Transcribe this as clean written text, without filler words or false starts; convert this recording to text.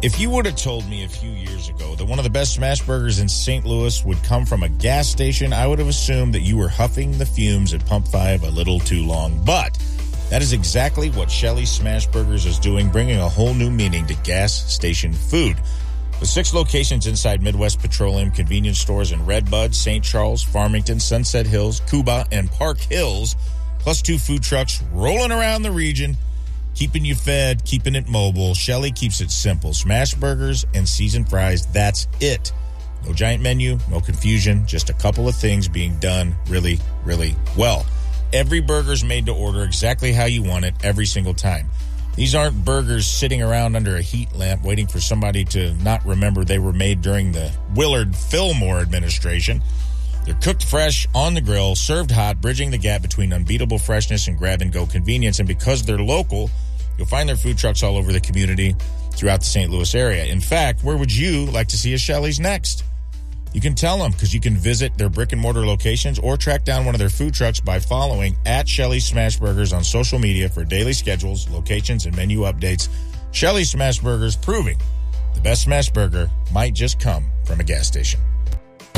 If you would have told me a few years ago that one of the best smash burgers in St. Louis would come from a gas station, I would have assumed that you were huffing the fumes at Pump 5 a little too long. But that is exactly what Shelley's Smash Burgers is doing, bringing a whole new meaning to gas station food. With 6 locations inside Midwest Petroleum convenience stores in Redbud, St. Charles, Farmington, Sunset Hills, Cuba, and Park Hills, plus 2 food trucks rolling around the region, keeping you fed, keeping it mobile. Shelley keeps it simple. Smash burgers and seasoned fries, that's it. No giant menu, no confusion, just a couple of things being done really, really well. Every burger's made to order exactly how you want it every single time. These aren't burgers sitting around under a heat lamp waiting for somebody to not remember they were made during the Willard Fillmore administration. They're cooked fresh, on the grill, served hot, bridging the gap between unbeatable freshness and grab-and-go convenience. And because they're local, you'll find their food trucks all over the community throughout the St. Louis area. In fact, where would you like to see a Shelley's next? You can tell them because you can visit their brick-and-mortar locations or track down one of their food trucks by following at Shelley's Smash Burgers on social media for daily schedules, locations, and menu updates. Shelley's Smash Burgers, proving the best smash burger might just come from a gas station.